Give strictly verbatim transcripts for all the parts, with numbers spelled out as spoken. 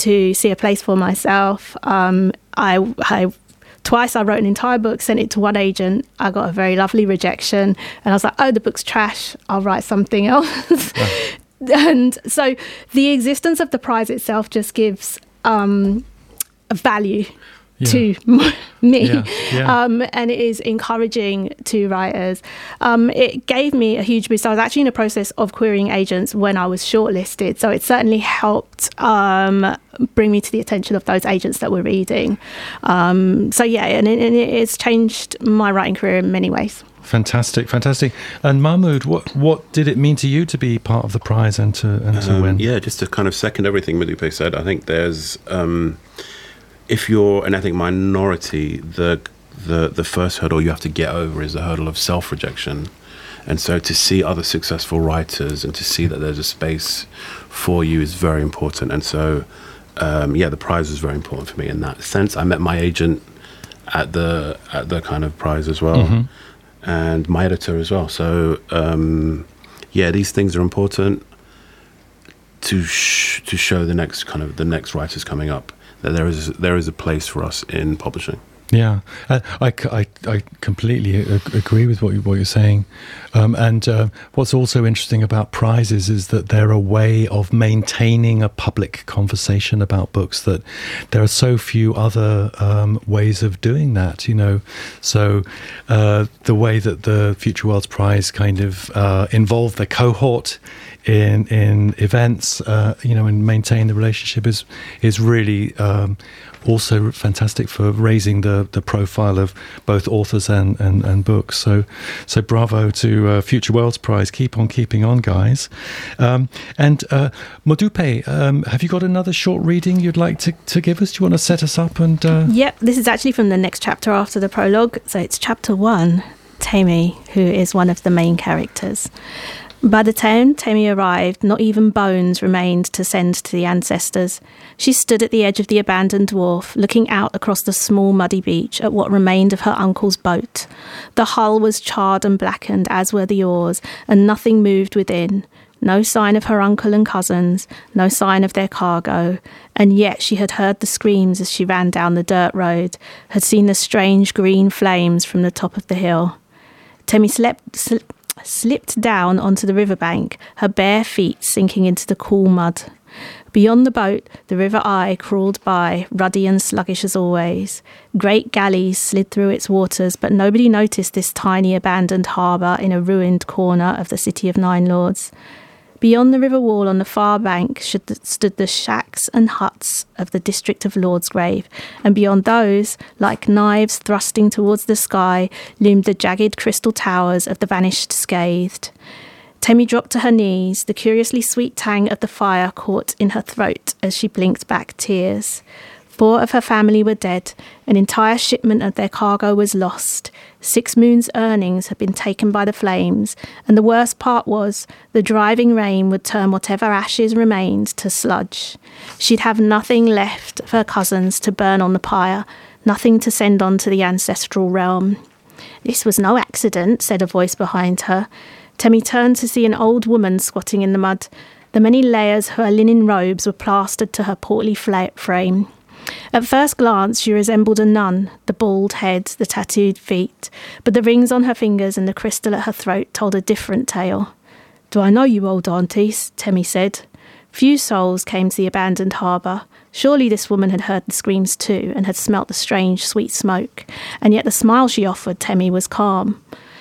to see a place for myself. Um, I, I Twice I wrote an entire book, sent it to one agent. I got a very lovely rejection. And I was like, oh, the book's trash. I'll write something else. Yeah. And so the existence of the prize itself just gives um, a value yeah. to me. Yeah. Yeah. Um, and it is encouraging to writers. Um, it gave me a huge boost. I was actually in a process of querying agents when I was shortlisted. So it certainly helped um, bring me to the attention of those agents that were reading. Um, so yeah, and it, and it's changed my writing career in many ways. Fantastic, fantastic. And Mahmood, what what did it mean to you to be part of the prize and to and to um, win? Yeah, just to kind of second everything Modupe said, I think there's, um, if you're an ethnic minority, the the the first hurdle you have to get over is the hurdle of self-rejection. And so to see other successful writers and to see that there's a space for you is very important. And so, um, yeah, the prize was very important for me in that sense. I met my agent at the at the kind of prize as well. Mm-hmm. And my editor as well. So, um, yeah, these things are important to sh- to show the next kind of the next writers coming up that there is there is a place for us in publishing. Yeah, I, I, I completely agree with what, you, what you're saying. Um, and uh, what's also interesting about prizes is that they're a way of maintaining a public conversation about books, that there are so few other um, ways of doing that, you know. So uh, the way that the Future Worlds Prize kind of uh, involved the cohort in in events, uh, you know, and maintain the relationship is is really um, also fantastic for raising the, the profile of both authors and, and, and books. So so bravo to uh, Future Worlds Prize. Keep on keeping on, guys. Um, and uh, Modupe, um, have you got another short reading you'd like to, to give us? Do you want to set us up? And uh... Yep, this is actually from the next chapter after the prologue. So it's chapter one, Temi, who is one of the main characters. By the time Temi arrived, not even bones remained to send to the ancestors. She stood at the edge of the abandoned wharf, looking out across the small muddy beach at what remained of her uncle's boat. The hull was charred and blackened, as were the oars, and nothing moved within. No sign of her uncle and cousins, no sign of their cargo, and yet she had heard the screams as she ran down the dirt road, had seen the strange green flames from the top of the hill. Temi slept... Sl- slipped down onto the riverbank, her bare feet sinking into the cool mud. Beyond the boat, the River Eye crawled by, ruddy and sluggish as always. Great galleys slid through its waters, but nobody noticed this tiny abandoned harbour in a ruined corner of the City of Nine Lords. Beyond the river wall on the far bank stood the shacks and huts of the district of Lordsgrave, and beyond those, like knives thrusting towards the sky, loomed the jagged crystal towers of the vanished Scathed. Temi dropped to her knees, the curiously sweet tang of the fire caught in her throat as she blinked back tears. Four of her family were dead, an entire shipment of their cargo was lost, Six Moon's earnings had been taken by the flames, and the worst part was the driving rain would turn whatever ashes remained to sludge. She'd have nothing left of her cousins to burn on the pyre, nothing to send on to the ancestral realm. This was no accident, said a voice behind her. Temi turned to see an old woman squatting in the mud. The many layers of her linen robes were plastered to her portly frame. At first glance, she resembled a nun, the bald head, the tattooed feet, but the rings on her fingers and the crystal at her throat told a different tale. "Do I know you, old aunties?" Temi said. Few souls came to the abandoned harbour. Surely this woman had heard the screams too, and had smelt the strange, sweet smoke, and yet the smile she offered Temi was calm.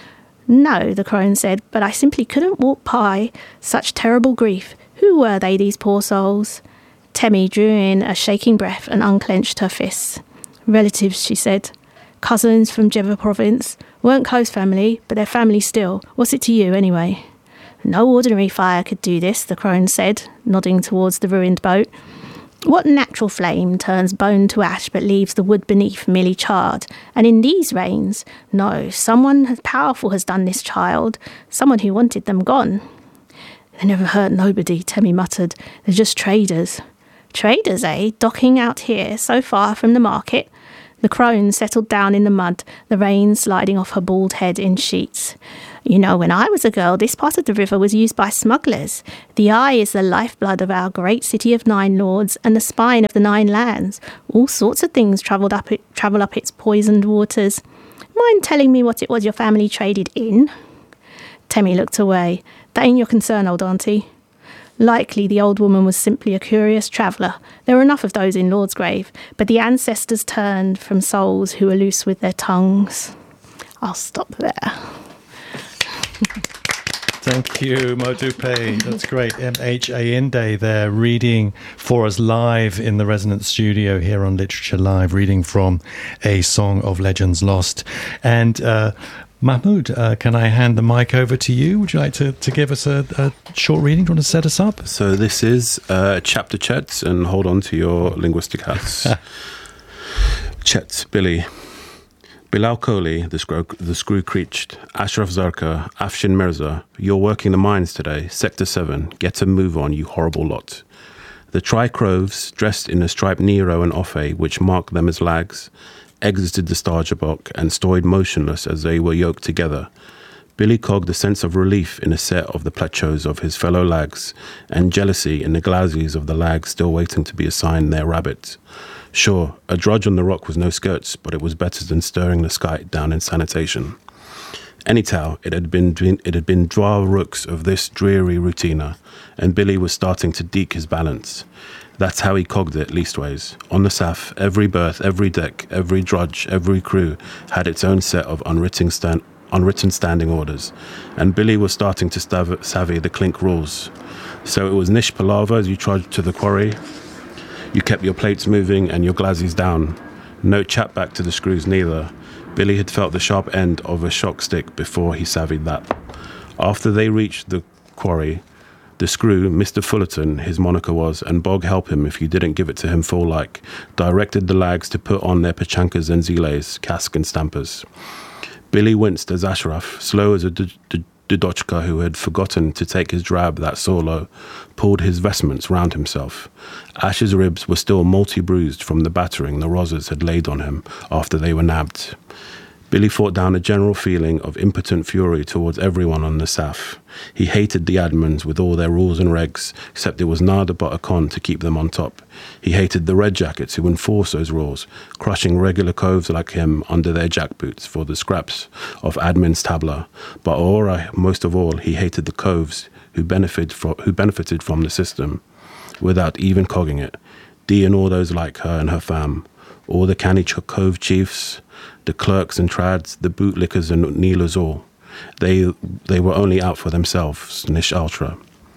"No," the crone said, "but I simply couldn't walk by such terrible grief. Who were they, these poor souls?" Temi drew in a shaking breath and unclenched her fists. "Relatives," she said. "Cousins from Jeva province. Weren't close family, but they're family still. What's it to you, anyway?" "No ordinary fire could do this," the crone said, nodding towards the ruined boat. "What natural flame turns bone to ash but leaves the wood beneath merely charred? And in these rains? No, someone powerful has done this, child. Someone who wanted them gone." "They never hurt nobody," Temi muttered. "They're just traders." "Traders, eh? Docking out here, so far from the market?" The crone settled down in the mud, the rain sliding off her bald head in sheets. You know, when I was a girl, this part of the river was used by smugglers. The eye is the lifeblood of our great city of nine lords and the spine of the nine lands. All sorts of things travelled up it, travel up its poisoned waters. Mind telling me what it was your family traded in? Temi looked away. That ain't your concern, old auntie. Likely the old woman was simply a curious traveller. There were enough of those in Lordsgrave, but the ancestors turned from souls who were loose with their tongues. I'll stop there. Thank you, Modupe. That's great. M H Ayinde there reading for us live in the Resonance Studio here on Literature Live, reading from A Song of Legends Lost. And uh, Mahmood, uh, can I hand the mic over to you? Would you like to, to give us a, a short reading? Do you want to set us up? So this is uh, Chapter Chet, and hold on to your linguistic hats. Chet, Billy. Bilal Kohli, the screw, the screw creached. Ashraf Zarka, Afshin Mirza, you're working the mines today. Sector seven, get a move on, you horrible lot. The Tri-Croves, dressed in a striped Nero and Ofe, which marked them as lags, exited the Starjabok and stood motionless as they were yoked together. Billy cogged a sense of relief in a set of the plechos of his fellow lags, and jealousy in the glazzies of the lags still waiting to be assigned their rabbits. Sure, a drudge on the rock was no skirts, but it was better than stirring the sky down in sanitation. Anyhow, it had been it had been dwa rooks of this dreary routine, and Billy was starting to deke his balance. That's how he cogged it, leastways. On the S A F, every berth, every deck, every drudge, every crew had its own set of unwritten, stand, unwritten standing orders, and Billy was starting to stav- savvy the clink rules. So it was nish palaver as you trudged to the quarry. You kept your plates moving and your glazzies down. No chat back to the screws neither. Billy had felt the sharp end of a shock stick before he savvied that. After they reached the quarry, the screw, Mister Fullerton, his moniker was, and Bog help him if you didn't give it to him full like, directed the lags to put on their pachankas and ziles, cask and stampers. Billy winced as Ashraf, slow as a d- d- Dudochka who had forgotten to take his drab that solo, pulled his vestments round himself. Ash's ribs were still multi-bruised from the battering the Rosas had laid on him after they were nabbed. Billy fought down a general feeling of impotent fury towards everyone on the S A F. He hated the admins with all their rules and regs, except it was nada but a con to keep them on top. He hated the red jackets who enforced those rules, crushing regular coves like him under their jackboots for the scraps of admin's tabla. But or most of all, he hated the coves who benefited from, who benefited from the system, without even cogging it. Dee and all those like her and her fam, all the canny cove chiefs, the clerks and trads, the bootlickers and kneelers all. They they were only out for themselves, nish ultra.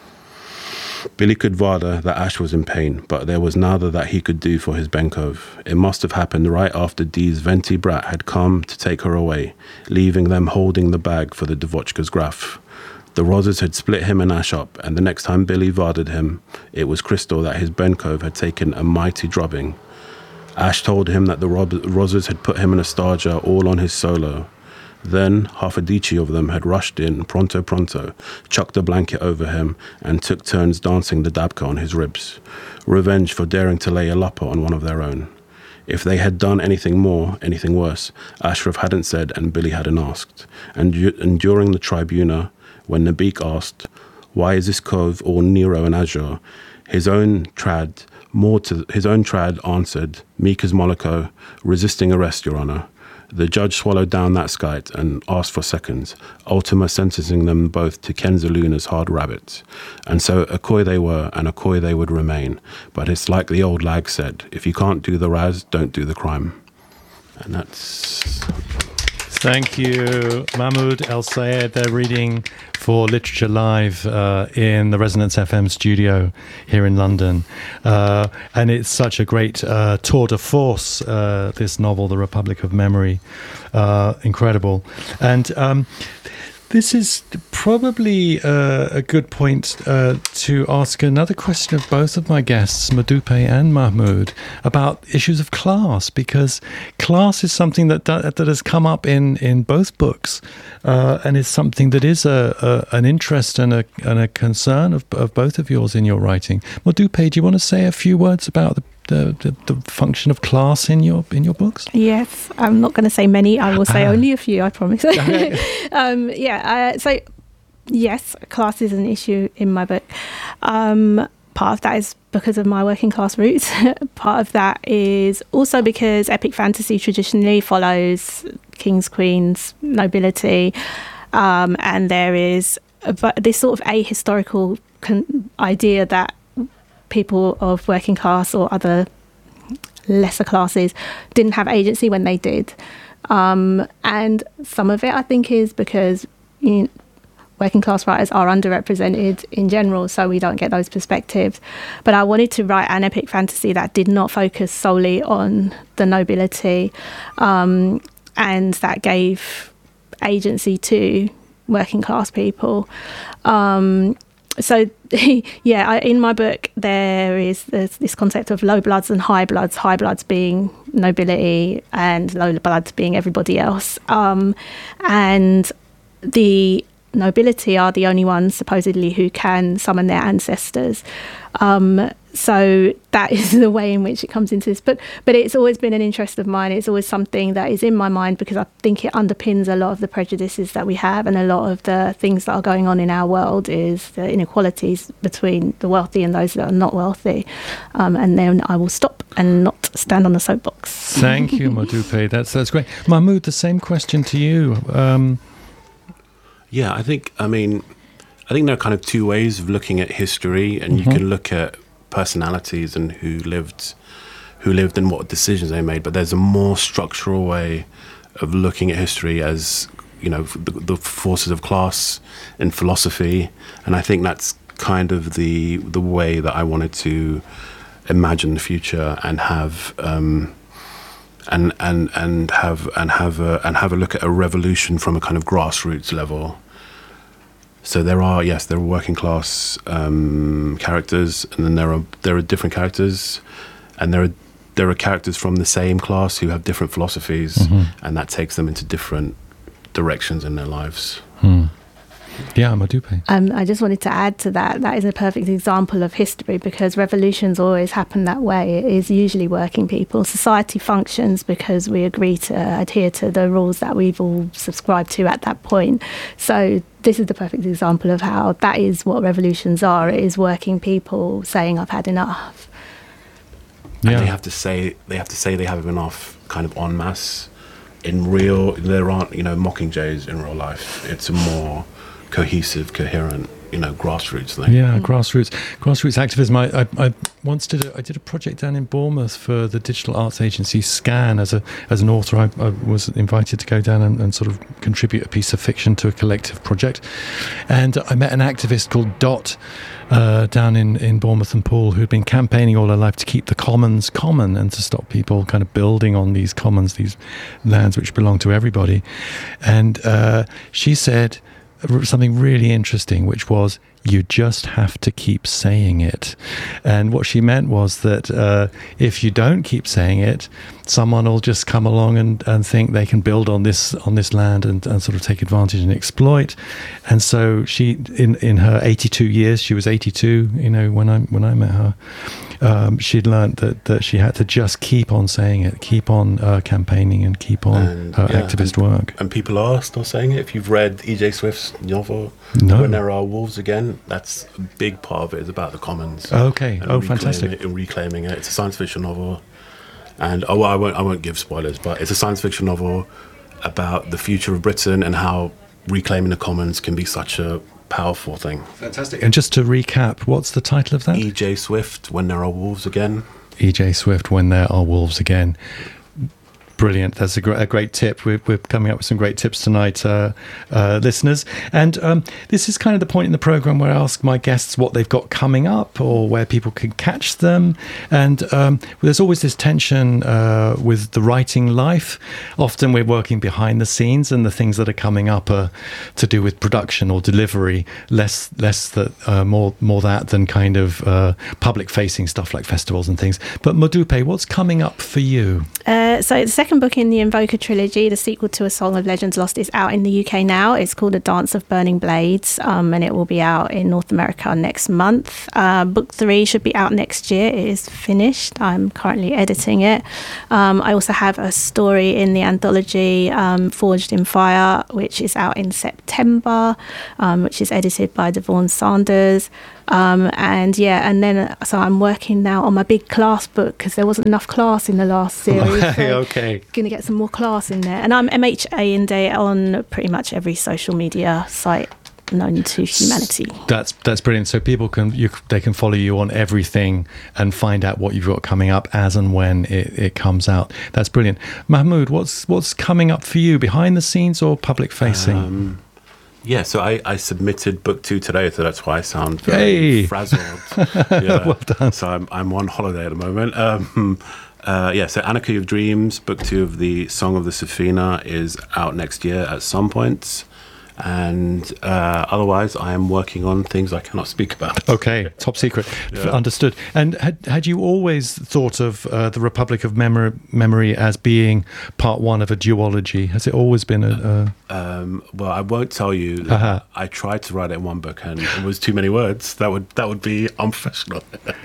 Billy could vada that Ash was in pain, but there was nada that he could do for his Benkov. It must have happened right after Dee's venti brat had come to take her away, leaving them holding the bag for the Devochka's graph. The Rosas had split him and Ash up, and the next time Billy varded him, it was crystal that his Benkov had taken a mighty drubbing. Ash told him that the Rosas had put him in a starja all on his solo. Then half a dici of them had rushed in, pronto pronto, chucked a blanket over him, and took turns dancing the dabka on his ribs. Revenge for daring to lay a lupper on one of their own. If they had done anything more, anything worse, Ashraf hadn't said and Billy hadn't asked. And, and during the tribuna, when Nabik asked, why is this cove all Nero and Azure, his own trad, more to his own trad answered, Mika's Moloko, resisting arrest, Your Honour. The judge swallowed down that skite and asked for seconds, Ultima sentencing them both to Kenzaluna's hard rabbits. And so a coy they were, and a coy they would remain. But it's like the old lag said, if you can't do the raz, don't do the crime. And that's... Thank you, Mahmood El Sayed. They're reading for Literature Live uh, in the Resonance F M studio here in London. Uh, and it's such a great uh, tour de force, uh, this novel, The Republic of Memory. Uh, incredible. And um, this is probably uh, a good point uh, to ask another question of both of my guests, Modupe and Mahmood, about issues of class, because class is something that that has come up in, in both books, uh, and is something that is a, a an interest and a and a concern of, of both of yours in your writing. Modupe, do you want to say a few words about the the, the, the function of class in your in your books? Yes, I'm not going to say many. I will say Ah. only a few. I promise. um, yeah. Uh, so yes, class is an issue in my book. Um, part of that is because of my working class roots. Part of that is also because epic fantasy traditionally follows kings, queens, nobility, um, and there is a, this sort of ahistorical con- idea that people of working class or other lesser classes didn't have agency when they did. Um, and some of it, I think, is because you know, working class writers are underrepresented in general, so we don't get those perspectives. But I wanted to write an epic fantasy that did not focus solely on the nobility, um, and that gave agency to working class people. Um, so, yeah, I, in my book, there is this concept of low bloods and high bloods, high bloods being nobility and low bloods being everybody else. Um, and the nobility are the only ones supposedly who can summon their ancestors. Um, so that is the way in which it comes into this. But but it's always been an interest of mine. It's always something that is in my mind because I think it underpins a lot of the prejudices that we have, and a lot of the things that are going on in our world is the inequalities between the wealthy and those that are not wealthy. Um, and then I will stop and not stand on the soapbox. Thank you, Modupe. That's that's great. Mahmoud, the same question to you. Um, Yeah, I think, I mean, I think there are kind of two ways of looking at history, and mm-hmm. you can look at personalities and who lived, who lived and what decisions they made. But there's a more structural way of looking at history as, you know, the, the forces of class and philosophy. And I think that's kind of the the way that I wanted to imagine the future and have. Um, And, and and have and have a, and have a look at a revolution from a kind of grassroots level. So there are yes, there are working class um, characters, and then there are there are different characters, and there are there are characters from the same class who have different philosophies, mm-hmm. and that takes them into different directions in their lives. Hmm. Yeah, Modupe. Um, I just wanted to add to that. That is a perfect example of history because revolutions always happen that way. It is usually working people. Society functions because we agree to adhere to the rules that we've all subscribed to at that point. So this is the perfect example of how that is what revolutions are. It is working people saying, "I've had enough." And yeah. they have to say they have to say they have enough, kind of en masse. In real, there aren't you know mockingjays in real life. It's a more cohesive, coherent, you know, grassroots thing. Yeah, mm. grassroots, grassroots activism. I, I, I once did a, I did a project down in Bournemouth for the digital arts agency Scan. As a as an author, I, I was invited to go down and, and sort of contribute a piece of fiction to a collective project. And I met an activist called Dot uh, down in, in Bournemouth and Poole, who'd been campaigning all her life to keep the commons common and to stop people kind of building on these commons, these lands which belong to everybody. And uh, she said something really interesting, which was, you just have to keep saying it. And what she meant was that uh, if you don't keep saying it, someone will just come along and, and think they can build on this on this land and, and sort of take advantage and exploit. And so she, in, in her eighty-two years, she was eighty-two, you know, when I when I met her, um, she'd learned that, that she had to just keep on saying it, keep on uh, campaigning and keep on and, her yeah, activist and, work. And people are still saying it. If you've read E J Swift's novel, no. When There Are Wolves Again, that's a big part of it is about the commons. Okay. Oh, fantastic. It and reclaiming it. It's a science fiction novel. And oh, well, I won't I won't give spoilers, but it's a science fiction novel about the future of Britain and how reclaiming the commons can be such a powerful thing. Fantastic. And just to recap, what's the title of that? E J Swift, When There Are Wolves Again. E J Swift, When There Are Wolves Again. Brilliant. That's a, gr- a great tip. We're, we're coming up with some great tips tonight, uh, uh, listeners. And um, this is kind of the point in the programme where I ask my guests what they've got coming up or where people can catch them. And um, there's always this tension uh, with the writing life. Often we're working behind the scenes and the things that are coming up are to do with production or delivery, less less that uh, more more that than kind of uh, public-facing stuff like festivals and things. But Modupe, what's coming up for you? Uh, Uh, so the second book in the Invoker trilogy, the sequel to A Song of Legends Lost, is out in the U K now. It's called A Dance of Burning Blades, um, and it will be out in North America next month. Uh, book three should be out next year. It is finished. I'm currently editing it. Um, I also have a story in the anthology um, Forged in Fire, which is out in September, um, which is edited by Devon Sanders. Um, and yeah, and then uh, so I'm working now on my big class book because there wasn't enough class in the last series. Okay, so okay. Going to get some more class in there. And I'm M H A in day on pretty much every social media site known to humanity. That's that's brilliant. So people can you they can follow you on everything and find out what you've got coming up as and when it, it comes out. That's brilliant. Mahmood, what's what's coming up for you, behind the scenes or public facing? Um, yeah, so I, I submitted book two today, so that's why I sound very hey. frazzled. Yeah. Well done. So I'm I'm on holiday at the moment. Um, uh, yeah, so Anarchy of Dreams, book two of the Song of the Safina, is out next year at some point. And uh, otherwise, I am working on things I cannot speak about. Okay, top secret. Yeah. Understood. And had had you always thought of uh, the Republic of Memory, Memory as being part one of a duology? Has it always been a... a... Um, well, I won't tell you. That Uh-huh. I tried to write it in one book, and it was too many words. That would that would be unprofessional.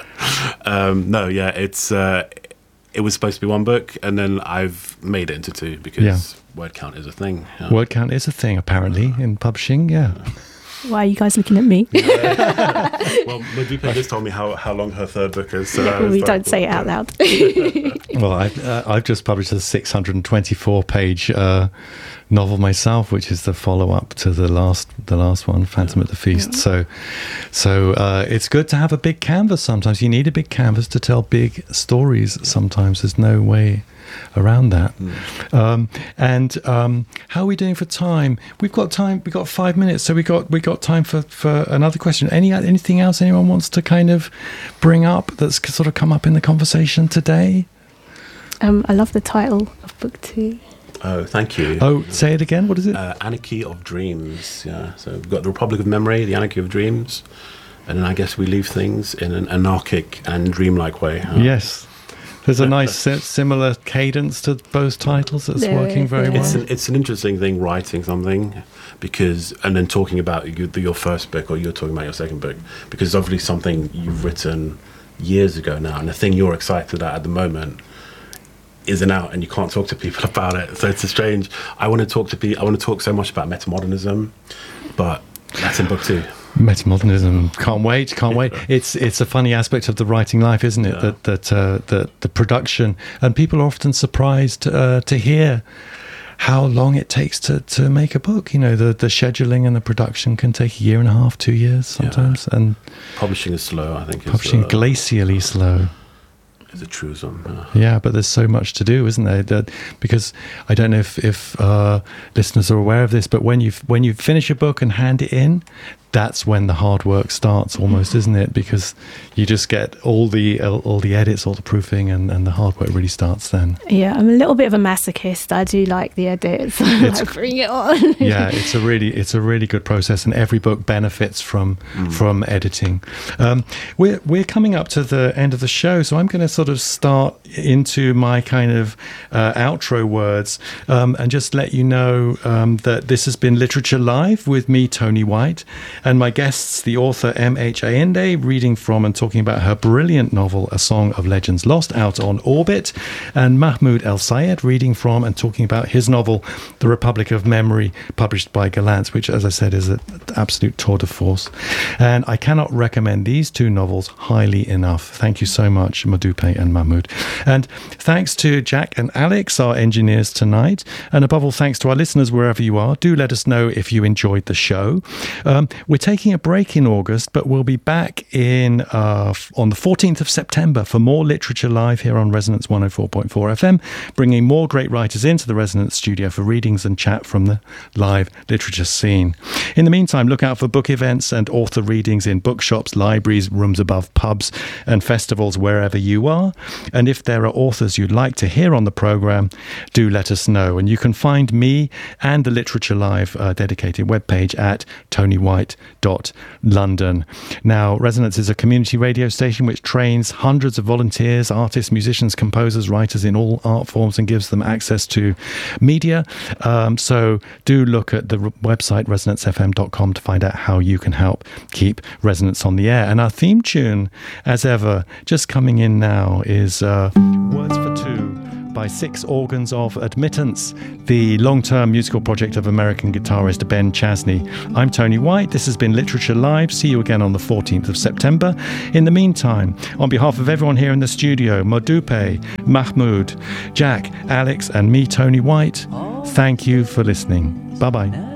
um, no, yeah, it's uh, it was supposed to be one book, and then I've made it into two because Yeah. word count is a thing. Yeah. Word count is a thing, apparently, in publishing, yeah. Why are you guys looking at me? Well, Maduka just told me how, how long her third book is. So Yeah, I was we like, don't say it out yeah. loud. Well, I've, uh, I've just published a six hundred twenty-four page uh, novel myself, which is the follow-up to the last the last one, Phantom at the Feast. Yeah. So so uh, it's good to have a big canvas sometimes. You need a big canvas to tell big stories sometimes. There's no way around that. Mm. Um, and um, how are we doing for time? We've got time. We've got five minutes, so we got we got time for, for another question. Any anything else anyone wants to kind of bring up that's sort of come up in the conversation today? Um, I love the title of book two. Oh, thank you. Oh, say it again. What is it? Uh, Anarchy of Dreams. Yeah. So we've got the Republic of Memory, the Anarchy of Dreams, and then I guess we leave things in an anarchic and dreamlike way. Huh? Yes. There's a nice si- similar cadence to both titles that's There working is, very yeah. well. It's an, it's an interesting thing writing something because, and then talking about you, your first book or you're talking about your second book, because it's obviously something you've written years ago now, and the thing you're excited at at the moment isn't out, and you can't talk to people about it. So it's a strange. I want to talk to people. I want to talk so much about metamodernism, but that's in book two. Metamodernism, can't wait, can't wait. It's it's a funny aspect of the writing life, isn't it? Yeah. That that uh, that the production, and people are often surprised uh, to hear how long it takes to, to make a book. You know, the the scheduling and the production can take a year and a half, two years sometimes, yeah. And Publishing is slow, I think. publishing is, uh, glacially slow. is a truism. Yeah. Yeah, but there's so much to do, isn't there? That, because I don't know if, if uh, listeners are aware of this, but when you when you finish a book and hand it in, that's when the hard work starts, almost, isn't it? Because you just get all the all the edits, all the proofing, and, and the hard work really starts then. Yeah, I'm a little bit of a masochist. I do like the edits. It's- Like, bring it on. Yeah, it's a really it's a really good process, and every book benefits from from editing. Um, we're we're coming up to the end of the show, so I'm going to sort of start into my kind of uh, outro words, um, and just let you know um, that this has been Literature Live with me, Tony White, and my guests, the author M H Ayinde, reading from and talking about her brilliant novel A Song of Legends Lost, out on Orbit, and Mahmood El-Sayed, reading from and talking about his novel The Republic of Memory, published by Gallant, which, as I said, is an absolute tour de force. And I cannot recommend these two novels highly enough. Thank you so much, Modupe and Mahmood. And thanks to Jack and Alex, our engineers tonight. And above all, thanks to our listeners wherever you are. Do let us know if you enjoyed the show. Um, we're taking a break in August, but we'll be back in uh, f- on the fourteenth of September for more Literature Live here on Resonance one oh four point four F M, bringing more great writers into the Resonance studio for readings and chat from the live literature scene. In the meantime, look out for book events and author readings in bookshops, libraries, rooms above pubs, and festivals wherever you are. are. And if there are authors you'd like to hear on the programme, do let us know. And you can find me and the Literature Live uh, dedicated webpage at tony white dot london. Now, Resonance is a community radio station which trains hundreds of volunteers, artists, musicians, composers, writers in all art forms and gives them access to media. Um, so do look at the website resonance f m dot com to find out how you can help keep Resonance on the air. And our theme tune, as ever, just coming in now, is uh, Words for Two by Six Organs of Admittance, the long-term musical project of American guitarist Ben Chasney. I'm Tony White. This has been Literature Live. See you again on the fourteenth of September. In the meantime, on behalf of everyone here in the studio, Modupe, Mahmoud, Jack, Alex, and me, Tony White, thank you for listening. Bye-bye.